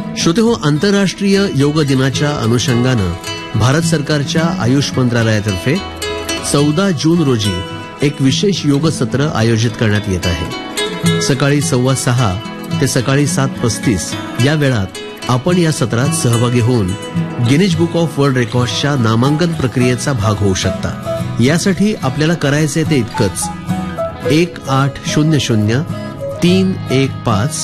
श्रोतेहो, आंतरराष्ट्रीय योग दिनाच्या अनुषंगानं भारत सरकारच्या आयुष मंत्रालयातर्फे 14 जून रोजी एक विशेष योग सत्र आयोजित करण्यात येत आहे. सकाळी 6:15 ते सकाळी 7:35 या वेळात आपण या सत्रात सहभागी होऊन गिनीज बुक ऑफ वर्ल्ड रेकॉर्ड्सच्या नामांकन प्रक्रियेचा भाग होऊ शकता. यासाठी आपल्याला करायचे ते इतकंच: 1800 315